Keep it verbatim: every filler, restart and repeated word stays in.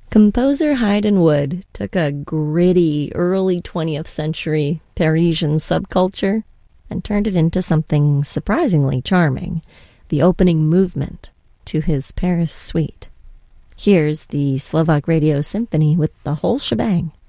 Composer Haydn Wood took a gritty early twentieth century Parisian subculture and turned it into something surprisingly charming, the opening movement to his Paris suite. Here's the Slovak Radio Symphony with the whole shebang.